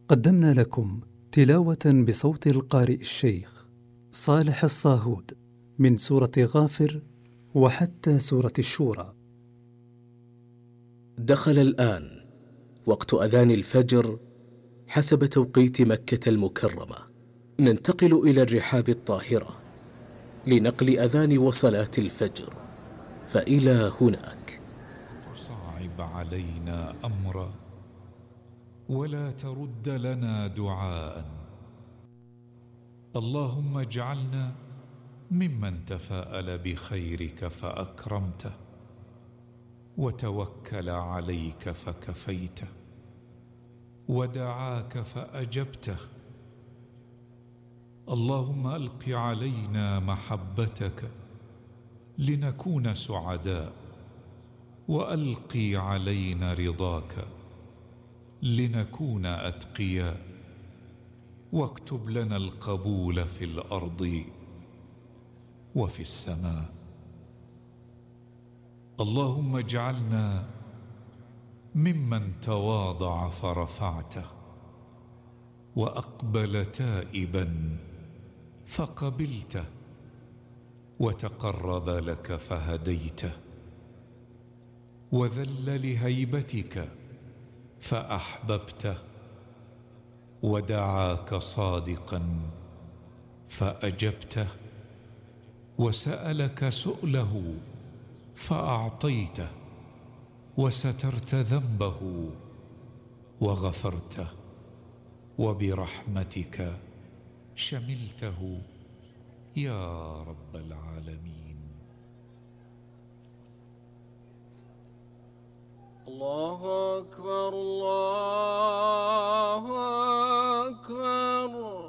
قدمنا لكم تلاوة بصوت القارئ الشيخ صالح الصاهود من سورة غافر وحتى سورة الشورى. دخل الآن وقت أذان الفجر حسب توقيت مكة المكرمة. ننتقل إلى الرحاب الطاهرة لنقل أذان وصلاة الفجر، فإلى هناك. صعب علينا أمرا ولا ترد لنا دعاء. اللهم اجعلنا ممن تفاءل بخيرك فأكرمته وتوكل عليك فكفيته ودعاك فأجبته. اللهم ألق علينا محبتك لنكون سعداء، وألقي علينا رضاك لنكون أتقياء، واكتب لنا القبول في الأرض وفي السماء. اللهم اجعلنا ممن تواضع فرفعته، وأقبل تائبا فقبلته، وتقرب لك فهديته، وذل لهيبتك فأحببته، ودعاك صادقا فأجبته، وسألك سؤله فأعطيته، وسترت ذنبه وغفرته، وبرحمتك شملته يا رب العالمين. الله أكبر الله أكبر.